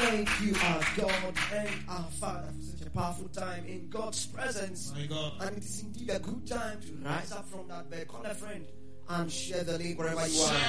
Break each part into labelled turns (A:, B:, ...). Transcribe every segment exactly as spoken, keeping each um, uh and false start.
A: Thank you, our God and our Father, for such a powerful time in God's presence.
B: My God.
A: And it is indeed a good time to rise up from that bed, call a friend, and share the link wherever you are.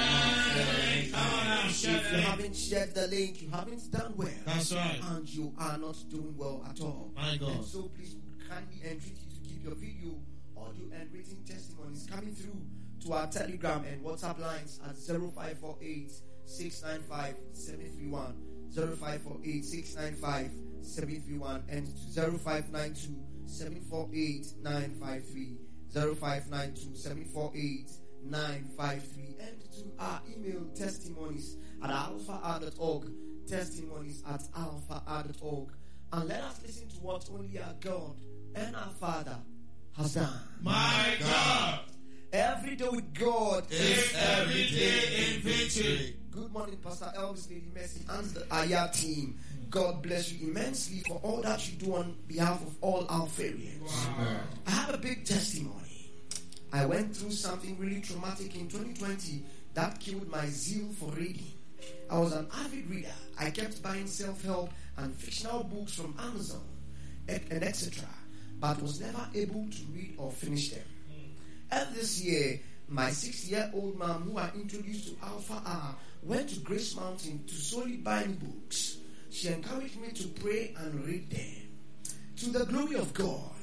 A: If you haven't shared the link, you haven't done well.
B: That's right.
A: And you are not doing well at all.
B: My God.
A: And so please kindly entreat you to keep your video, audio, and written testimonies coming through to our Telegram and WhatsApp lines at zero five four eight, six nine five, seven three one, zero five four eight, six nine five, seven three one, and to zero five nine two, seven four eight, nine five three, zero five nine two, seven four eight, nine five three, and to our email testimonies at alpha r dot org, testimonies at alpha r dot org. And let us listen to what only our God and our Father has done.
B: My God.
A: Every day with God
B: is every day in victory.
A: Good morning, Pastor Elvis, Lady Mercy, and the Aya team. God bless you immensely for all that you do on behalf of all our Alpharians.
B: Wow.
A: I have a big testimony. I went through something really traumatic in twenty twenty that killed my zeal for reading. I was an avid reader. I kept buying self-help and fictional books from Amazon and et cetera, but was never able to read or finish them. And this year, my six-year-old mom, who I introduced to Alpha R, went to Grace Mountain to solely buy me books. She encouraged me to pray and read them. To the glory of God,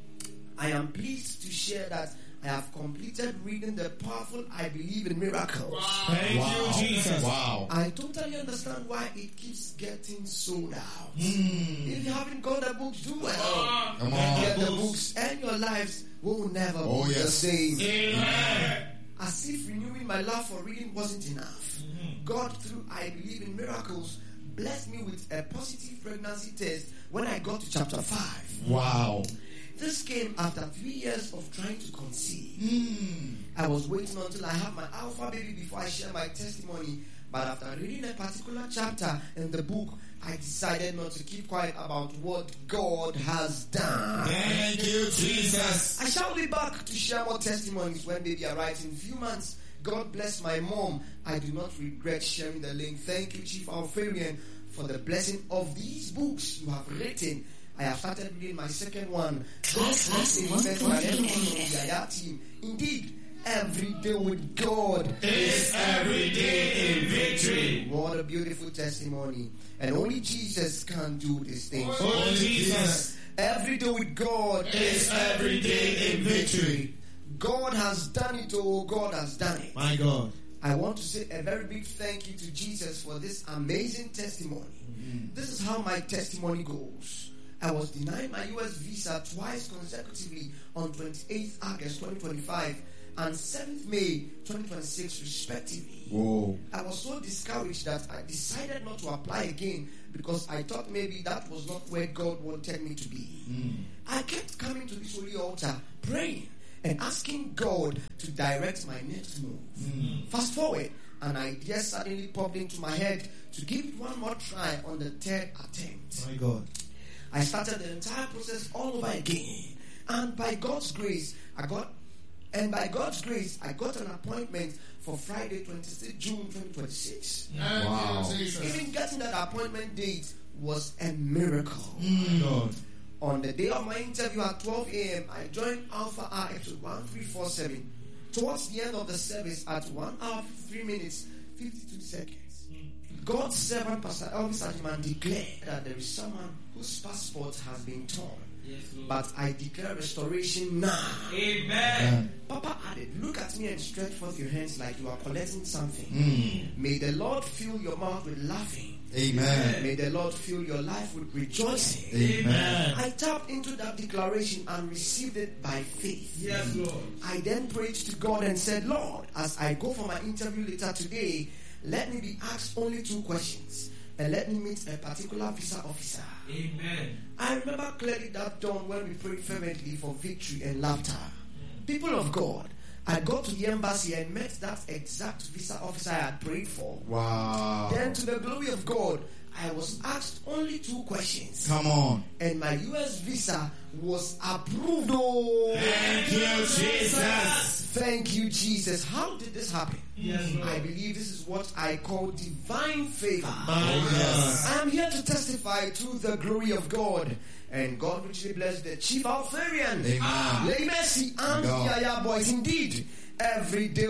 A: I am pleased to share that I have completed reading the powerful I Believe in Miracles.
B: Wow. Thank wow. you, Jesus.
C: Wow.
A: I totally understand why it keeps getting sold out.
C: Mm.
A: If you haven't got the books, do well.
C: Come on.
A: Get the books, and your lives will never
C: oh,
A: be
C: yes.
A: the same.
B: Amen.
A: As if renewing my love for reading wasn't enough, mm-hmm. God, through I Believe in Miracles, blessed me with a positive pregnancy test when I got to chapter five.
C: Wow.
A: This came after three years of trying to conceive.
C: Mm.
A: I was waiting until I have my alpha baby before I share my testimony. But after reading a particular chapter in the book, I decided not to keep quiet about what God has done.
B: Thank you, Jesus.
A: I shall be back to share more testimonies when baby arrives in a few months. God bless my mom. I do not regret sharing the link. Thank you, Chief Alpharian, for the blessing of these books you have written. I have started reading my second one. God bless me for everyone on the Aya team. Indeed, every day with God
B: is every day in victory.
A: What a beautiful testimony. And only Jesus can do these things.
B: Only Jesus.
A: Every day with God
B: is every day in victory.
A: God has done it, oh, God has done it.
B: My God.
A: I want to say a very big thank you to Jesus for this amazing testimony. Mm-hmm. This is how my testimony goes. I was denied my U S visa twice consecutively on twenty-eighth August twenty twenty-five and seventh May twenty twenty-six respectively.
C: Whoa.
A: I was so discouraged that I decided not to apply again because I thought maybe that was not where God wanted me to be. Mm. I kept coming to this holy altar, praying and asking God to direct my next move. Mm. Fast forward, an idea suddenly popped into my head to give it one more try on the third attempt.
B: My God.
A: I started the entire process all over again. And by God's grace, I got and by God's grace, I got an appointment for Friday, twenty-sixth June twenty twenty-six.
C: Wow.
A: Even getting that appointment date was a miracle.
B: Mm. God.
A: On the day of my interview at twelve a.m., I joined Alpha R episode one three four seven. Towards the end of the service at one hour, three minutes, fifty-two seconds. God's servant, Pastor Elvis Ajiman, declared that there is someone whose passport has been torn.
B: Yes,
A: but I declare restoration now.
B: Amen.
A: Papa added, look at me and stretch forth your hands like you are collecting something.
C: Mm.
A: May the Lord fill your mouth with laughing.
C: Amen.
A: May the Lord fill your life with rejoicing.
C: Amen.
A: I tapped into that declaration and received it by faith.
B: Yes, Lord.
A: I then prayed to God and said, Lord, as I go for my interview later today, let me be asked only two questions and let me meet a particular visa officer.
B: Amen.
A: I remember clearly that dawn when we prayed fervently for victory and laughter. Mm. People of God, I got to the embassy and met that exact visa officer I had prayed for.
C: Wow.
A: Then to the glory of God, I was asked only two questions.
C: Come on.
A: And my U S visa was approved. Oh,
B: thank you, Jesus.
A: Thank you, Jesus. How did this happen?
B: Yes, Lord.
A: I believe this is what I call divine favor.
B: Oh, yes.
A: I'm here to testify to the glory of God. And God richly bless the Chief Alfarian,
C: Amen.
A: Lady Mercy, and
C: God.
A: Yaya Boys. Indeed, every day